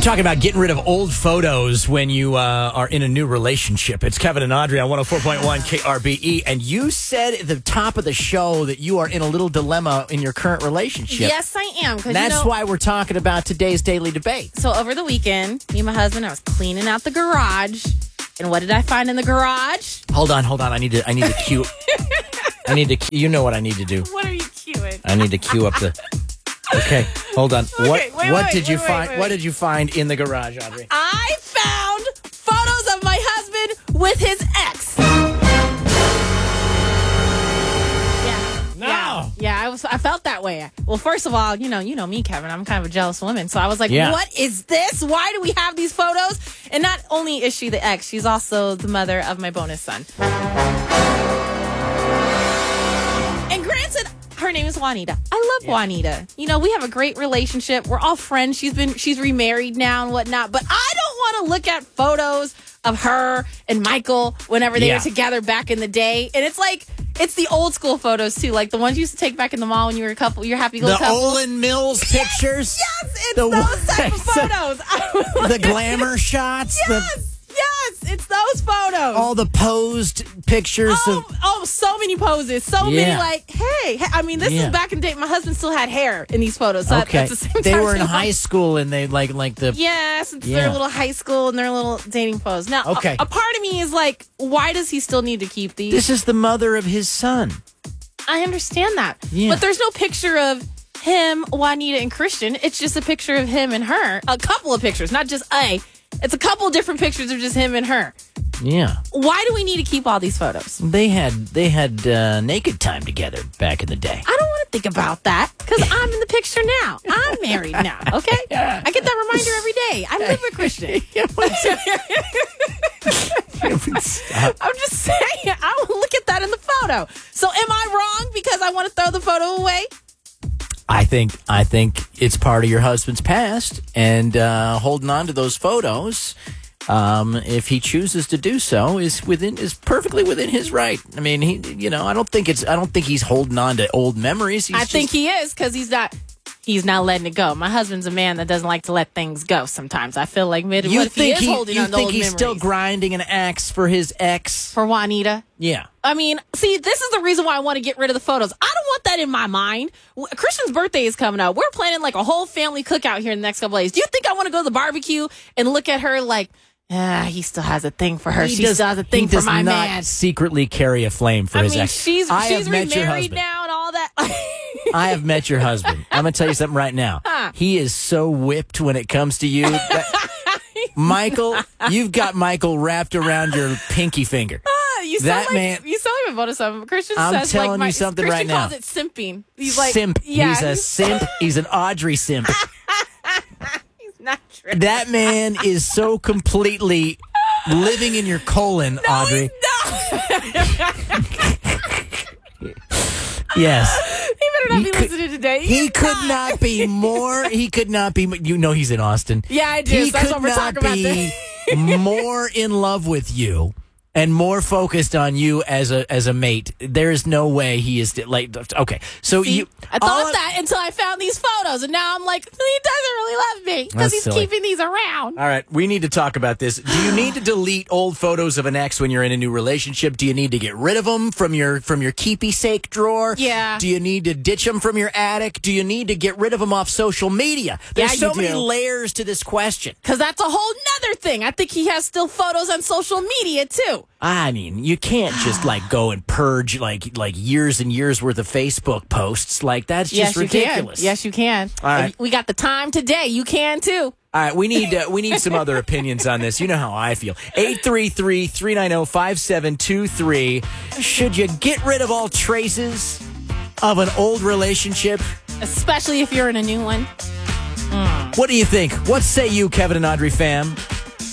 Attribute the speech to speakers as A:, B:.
A: Talking about getting rid of old photos when you are in a new relationship. It's Kevin and Audrey on 104.1 KRBE. And you said at the top of the show that you are in a little dilemma in your current relationship.
B: Yes, I am.
A: That's why we're talking about today's daily debate.
B: So over the weekend, me and my husband, I was cleaning out the garage. And what did I find in the garage?
A: Hold on. I need to cue. You know what I need to do.
B: What are you cueing?
A: I need to cue up the... Okay, hold on.
B: Okay,
A: what did you find? What did you find in the garage, Audrey?
B: I found photos of my husband with his ex. Yeah, I felt that way. Well, first of all, you know me, Kevin. I'm kind of a jealous woman, so I was like, What is this? Why do we have these photos? And not only is she the ex, she's also the mother of my bonus son. And granted, her name is Juanita. I love Juanita. You know, we have a great relationship. We're all friends. She's remarried now and whatnot. But I don't want to look at photos of her and Michael whenever they were together back in the day. And it's like, it's the old school photos too, like the ones you used to take back in the mall when you were a couple. You're happy little couple.
A: The Olin Mills pictures.
B: Yes, it's those type of photos.
A: The glamour shots.
B: Yes, it's those photos.
A: All the posed pictures.
B: So many poses. So many like, hey. I mean, this is back in the day. My husband still had hair in these photos. So
A: okay.
B: At the same time,
A: they were in high school and they like the...
B: Yes, it's their little high school and their little dating pose. Now, a part of me is like, why does he still need to keep these?
A: This is the mother of his son.
B: I understand that.
A: Yeah.
B: But there's no picture of him, Juanita, and Christian. It's just a picture of him and her. A couple of pictures, not just a. It's a couple different pictures of just him and her.
A: Yeah.
B: Why do we need to keep all these photos?
A: They had naked time together back in the day.
B: I don't want to think about that because I'm in the picture now. I'm married now, okay? I get that reminder every day. I live with Christian. I'm just saying, I will look at that in the photo. So am I wrong because I want to throw the photo away?
A: I think it's part of your husband's past, and holding on to those photos, if he chooses to do so, is perfectly within his right. I mean, I don't think he's holding on to old memories.
B: I think he is because he's not letting it go. My husband's a man that doesn't like to let things go sometimes. I feel like maybe what if he is holding on to old memories? You think he's still grinding
A: an axe for his ex?
B: For Juanita?
A: Yeah.
B: I mean, see, this is the reason why I want to get rid of the photos. I don't want that in my mind. Christian's birthday is coming up. We're planning like a whole family cookout here in the next couple of days. Do you think I want to go to the barbecue and look at her like, he still has a thing for her. She still has a thing for my man.
A: He does not secretly carry a flame for his ex.
B: She's remarried now and all that.
A: I have met your husband. I'm going to tell you something right now. He is so whipped when it comes to you. Michael, you've got Michael wrapped around your pinky finger.
B: You sound like a bonus of Christian
A: I'm
B: says
A: telling you something
B: Christian
A: right now.
B: calls it simping. He's like
A: simp. He's a simp. He's an Audrey simp.
B: He's not true.
A: That man is so completely living in your colon, Audrey. Yes.
B: He better not be listening today.
A: He could not be more. He could not be. You know he's in Austin.
B: Yeah, I do.
A: He
B: so that's what we're talking about.
A: He could not be more in love with you and more focused on you as a mate. There is no way he is like. Okay, so
B: See, I thought that until I found these photos, and now I'm like, he doesn't really love me because he's keeping these around.
A: All right, we need to talk about this. Do you need to delete old photos of an ex when you're in a new relationship? Do you need to get rid of them from your keepy-sake drawer?
B: Yeah.
A: Do you need to ditch them from your attic? Do you need to get rid of them off social media? There's so many layers to this question.
B: Because that's a whole nother thing. I think he has still photos on social media too.
A: I mean, you can't just go and purge like years and years worth of Facebook posts. Like that's just ridiculous.
B: Yes, you can.
A: All right.
B: We got the time today. You can too.
A: All right, we need some other opinions on this. You know how I feel. 833-390-5723. Should you get rid of all traces of an old relationship?
B: Especially if you're in a new one.
A: What do you think? What say you, Kevin and Audrey fam?